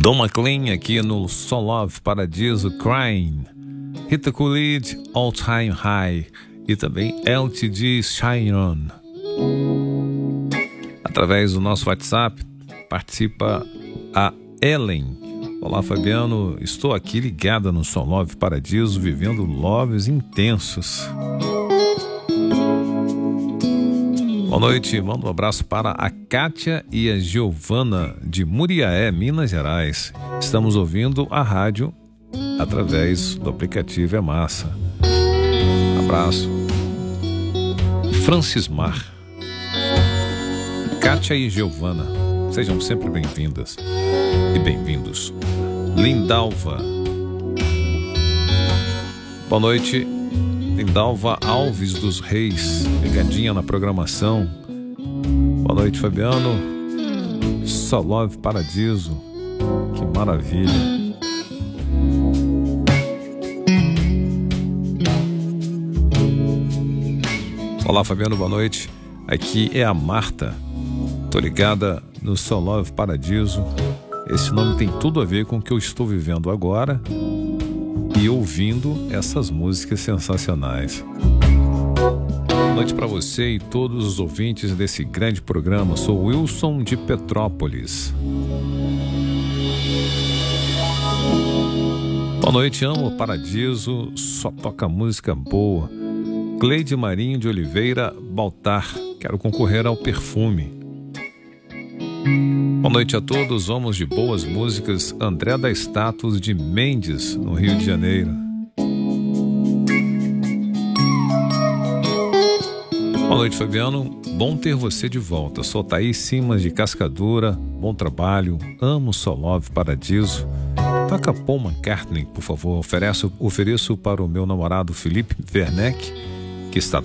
Don McLean aqui no Soul Love Paradiso, Crying. Rita Coolidge, All Time High. E também LTD, Shine On. Através do nosso WhatsApp participa a Ellen. Olá, Fabiano, estou aqui ligada no Soul Love Paradiso, vivendo loves intensos. Boa noite, mando um abraço para a Kátia e a Giovana de Muriaé, Minas Gerais. Estamos ouvindo a rádio através do aplicativo É Massa. Abraço. Francismar. Kátia e Giovana, sejam sempre bem-vindas e bem-vindos. Lindalva. Boa noite, Lindalva Alves dos Reis, ligadinha na programação. Boa noite, Fabiano. Soul Love Paradiso, que maravilha. Olá, Fabiano, boa noite. Aqui é a Marta. Tô ligada no Soul Love Paradiso. Esse nome tem tudo a ver com o que eu estou vivendo agora e ouvindo essas músicas sensacionais. Boa noite para você e todos os ouvintes desse grande programa. Sou Wilson de Petrópolis. Boa noite, amo o Paradiso, só toca música boa. Cleide Marinho de Oliveira Baltar, quero concorrer ao perfume. Boa noite a todos, vamos de boas músicas. André da Status de Mendes, no Rio de Janeiro. Boa noite, Fabiano, bom ter você de volta. Sou Thaís Simas de Cascadura, bom trabalho, amo Soul Love Paradiso. Toca Paul McCartney, por favor. Ofereço para o meu namorado Felipe Werneck, que está